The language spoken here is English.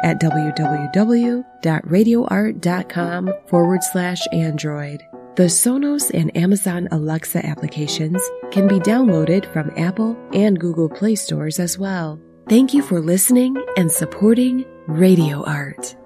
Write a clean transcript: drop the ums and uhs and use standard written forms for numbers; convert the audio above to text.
at www.radioart.com/Android. The Sonos and Amazon Alexa applications can be downloaded from Apple and Google Play stores as well. Thank you for listening and supporting Radio Art.